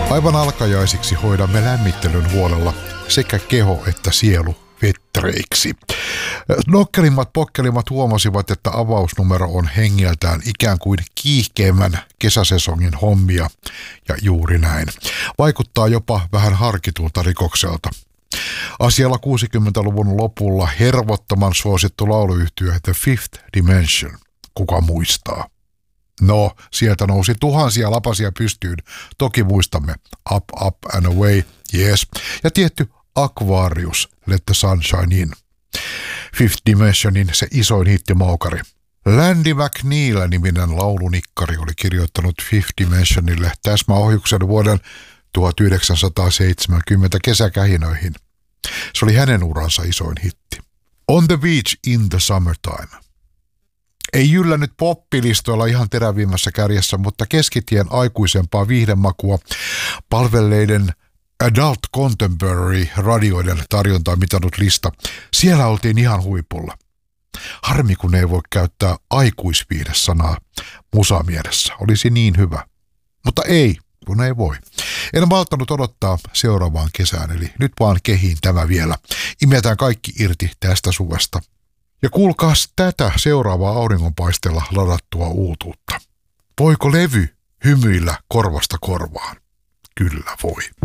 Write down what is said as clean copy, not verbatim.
Aivan alkajaisiksi hoidamme lämmittelyn huolella sekä keho että sielu vetreiksi. Nokkelimmat pokkelimmat huomasivat, että avausnumero on hengeltään ikään kuin kiihkeimmän kesäsesongin hommia, ja juuri näin. Vaikuttaa jopa vähän harkitulta rikokselta. Asialla 60-luvun lopulla hervottoman suosittu lauluyhtye The Fifth Dimension. Kuka muistaa? No, sieltä nousi tuhansia lapasia pystyyn. Toki muistamme Up, Up and Away, yes. Ja tietty Aquarius, Let the Sunshine In. Fifth Dimensionin se isoin hittimaukari. Landy McNeil-niminen laulunikkari oli kirjoittanut Fifth Dimensionille täsmäohjuksen vuoden 1970 kesäkähinöihin. Se oli hänen uransa isoin hitti. On the Beach in the Summertime. Ei jyllännyt poppilistoilla ihan terävimmässä kärjessä, mutta keskitien aikuisempaa viihdemakua palvelleiden Adult Contemporary radioiden tarjontaa mitannut lista. Siellä oltiin ihan huipulla. Harmi, kun ei voi käyttää aikuisviihde-sanaa musamielessä. Olisi niin hyvä. Mutta ei, kun ei voi. En malttanut odottaa seuraavaan kesään, eli nyt vaan kehiin tämä vielä. Imetään kaikki irti tästä suvesta. Ja kuulkaas tätä seuraavaa auringonpaisteella ladattua uutuutta. Voiko levy hymyillä korvasta korvaan? Kyllä voi.